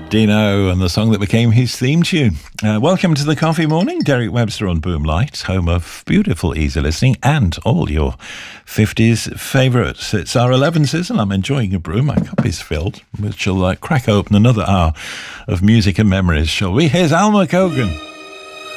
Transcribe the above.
Dino and the song that became his theme tune. Welcome to the Coffee Morning. Derek Webster on Boomlight, home of beautiful easy listening and all your 50s favourites. It's our 11th season. I'm enjoying a brew. My cup is filled, which will crack open another hour of music and memories, shall we? Here's Alma Cogan.